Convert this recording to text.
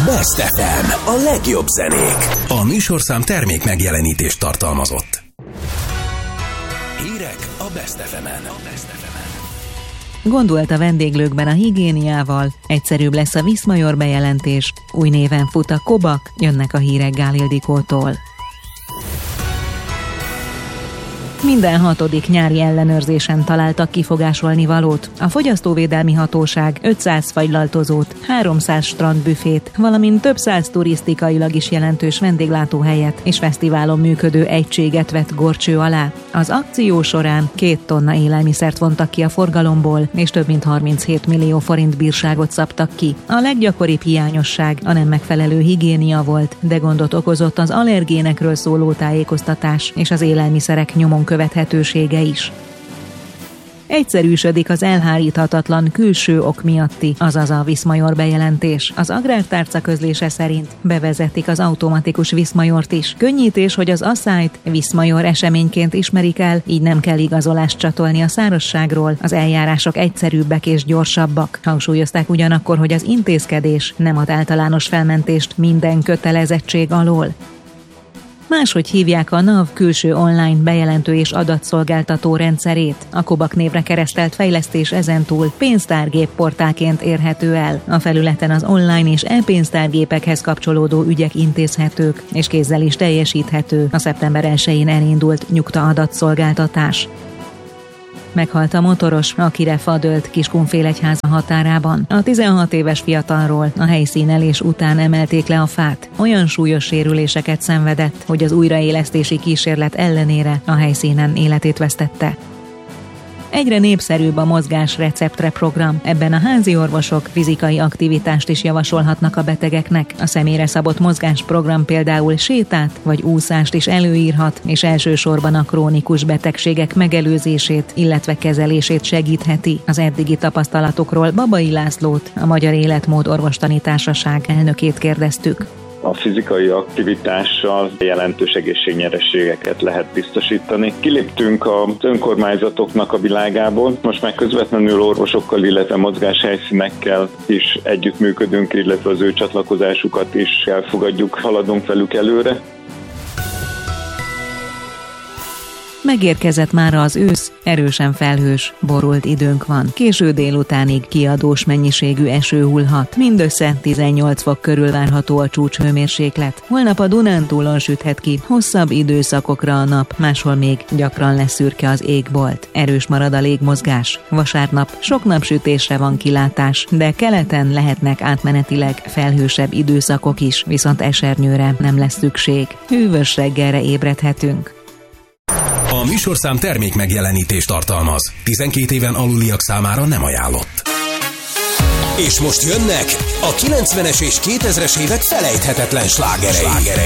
Best FM, a legjobb zenék. A műsorszám termék megjelenítést tartalmazott. Hírek a Best FM-en. Gondolt a vendéglőkben a higiéniával, egyszerűbb lesz a Viszmajor bejelentés, új néven fut a Kobak, jönnek a hírek Gál Ildikótól. Minden 6. nyári ellenőrzésen találtak kifogásolni valót. A Fogyasztóvédelmi Hatóság 500 fagylaltozót, 300 strandbüfét, valamint több száz turisztikailag is jelentős vendéglátóhelyet és fesztiválon működő egységet vett górcső alá. Az akció során 2 tonna élelmiszert vontak ki a forgalomból, és több mint 37 millió forint bírságot szabtak ki. A leggyakoribb hiányosság a nem megfelelő higiénia volt, de gondot okozott az allergénekről szóló tájékoztatás és az élelmiszerek nyomon követhetősége is. Egyszerűsödik az elháríthatatlan külső ok miatti, azaz a Viszmajor bejelentés. Az Agrártárca közlése szerint bevezetik az automatikus Viszmajort is. Könnyítés, hogy az asszályt Viszmajor eseményként ismerik el, így nem kell igazolást csatolni a szárazságról, az eljárások egyszerűbbek és gyorsabbak. Hangsúlyozták ugyanakkor, hogy az intézkedés nem ad általános felmentést minden kötelezettség alól. Máshogy hívják a NAV külső online bejelentő és adatszolgáltató rendszerét. A Kobak névre keresztelt fejlesztés ezentúl pénztárgép portálként érhető el. A felületen az online és e-pénztárgépekhez kapcsolódó ügyek intézhetők, és kézzel is teljesíthető a szeptember 1-én elindult nyugta adatszolgáltatás. Meghalt a motoros, akire fa dőlt Kiskunfélegyháza határában. A 16 éves fiatalról a helyszínelés után emelték le a fát. Olyan súlyos sérüléseket szenvedett, hogy az újraélesztési kísérlet ellenére a helyszínen életét vesztette. Egyre népszerűbb a mozgás receptre program. Ebben a házi orvosok fizikai aktivitást is javasolhatnak a betegeknek. A személyre szabott mozgásprogram például sétát vagy úszást is előírhat, és elsősorban a krónikus betegségek megelőzését, illetve kezelését segítheti. Az eddigi tapasztalatokról Babai Lászlót, a Magyar Életmód Orvostani Társaság elnökét kérdeztük. A fizikai aktivitással jelentős egészségnyerességeket lehet biztosítani. Kiléptünk az önkormányzatoknak a világából, most már közvetlenül orvosokkal, illetve mozgáshelyszínekkel is együttműködünk, illetve az ő csatlakozásukat is elfogadjuk, haladunk velük előre. Megérkezett már az ősz, erősen felhős, borult időnk van. Késő délutánig kiadós mennyiségű eső hullhat. Mindössze 18 fok körül várható a csúcshőmérséklet. Holnap a Dunántúlon süthet ki hosszabb időszakokra a nap, máshol még gyakran lesz szürke az égbolt. Erős marad a légmozgás. Vasárnap sok napsütésre van kilátás, de keleten lehetnek átmenetileg felhősebb időszakok is, viszont esernyőre nem lesz szükség. Hűvös reggelre ébredhetünk. A műsorszám termék megjelenítést tartalmaz. 12 éven aluliak számára nem ajánlott. És most jönnek a 90-es és 2000-es évek felejthetetlen slágerei.